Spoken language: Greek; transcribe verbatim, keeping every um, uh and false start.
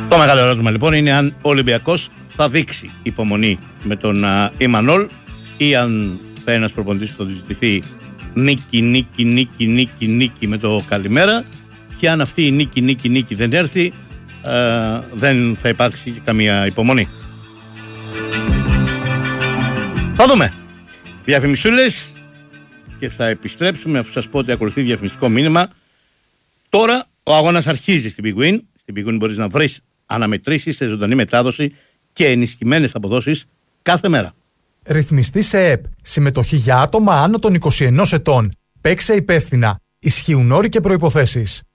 Το μεγάλο ερώτημα λοιπόν είναι αν ο Ολυμπιακός θα δείξει υπομονή με τον Ιμανόλ ή αν θα είναι ένας προπονητής που θα ζητηθεί νίκη, νίκη, νίκη, νίκη, νίκη με το καλημέρα, και αν αυτή η νίκη, νίκη, νίκη δεν έρθει, ε, δεν θα υπάρξει καμία υπομονή. Θα δούμε. Διαφημισούλες και θα επιστρέψουμε αφού σας πω ότι ακολουθεί διαφημιστικό μήνυμα. Τώρα ο αγώνας αρχίζει στην Big Win. Στην Big Win μπορείς να βρεις αναμετρήσεις σε ζωντανή μετάδοση και ενισχυμένες αποδόσεις κάθε μέρα. Ρυθμιστή σε ΕΠ. Συμμετοχή για άτομα άνω των είκοσι ενός ετών. Παίξε υπεύθυνα. Ισχύουν όροι και προϋποθέσεις.